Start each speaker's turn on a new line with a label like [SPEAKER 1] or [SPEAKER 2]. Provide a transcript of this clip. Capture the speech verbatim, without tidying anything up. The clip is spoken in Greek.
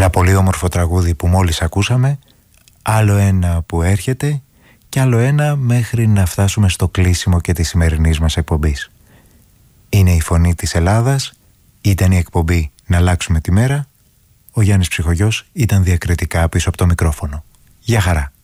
[SPEAKER 1] Ένα πολύ όμορφο τραγούδι που μόλις ακούσαμε, άλλο ένα που έρχεται και άλλο ένα μέχρι να φτάσουμε στο κλείσιμο και της σημερινής μας εκπομπής. Είναι η Φωνή της Ελλάδας, ήταν η εκπομπή «Να αλλάξουμε τη μέρα». Ο Γιάννης Ψυχογιός ήταν διακριτικά πίσω από το μικρόφωνο. Γεια χαρά.